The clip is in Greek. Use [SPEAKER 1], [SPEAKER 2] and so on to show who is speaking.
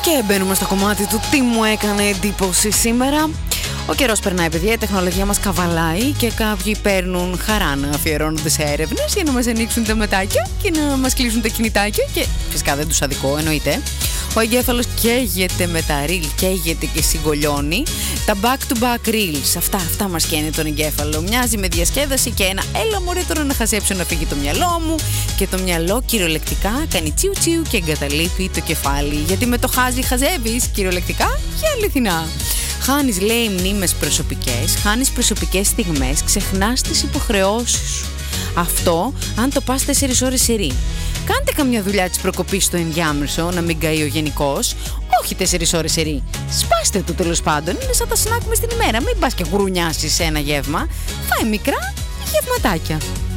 [SPEAKER 1] Και μπαίνουμε στο κομμάτι του τι μου έκανε εντύπωση σήμερα. Ο καιρός περνάει, παιδιά, η τεχνολογία μας καβαλάει και κάποιοι παίρνουν χαρά να αφιερώνονται σε έρευνες για να μας ανοίξουν τα ματάκια και να μας κλείσουν τα κινητάκια. Και φυσικά δεν τους αδικώ, εννοείται. Ο εγκέφαλος καίγεται με τα reel, καίγεται και συγκολιώνει. Τα back-to-back reels, αυτά μας καίνε τον εγκέφαλο. Μοιάζει με διασκέδαση και ένα έλα μωρέ τώρα να χαζέψω να φύγει το μυαλό μου. Και το μυαλό κυριολεκτικά κάνει τσιου τσιου και εγκαταλείπει το κεφάλι. Γιατί με το χάζι χαζεύεις κυριολεκτικά και αληθινά. Χάνεις, λέει, μνήμες προσωπικές, χάνεις προσωπικές στιγμές, ξεχνάς τις υποχρεώσεις σου. Αυτό αν το πας 4 ώρες σερί. Κάντε καμιά δουλειά της προκοπής στο ενδιάμεσο, να μην καεί ο γενικός. Όχι 4 ώρες σερί. Σπάστε το τέλος πάντων. Είναι σαν τα σνακ μες την ημέρα. Μην πας και γουρουνιάσεις σε ένα γεύμα. Φάει μικρά γευματάκια.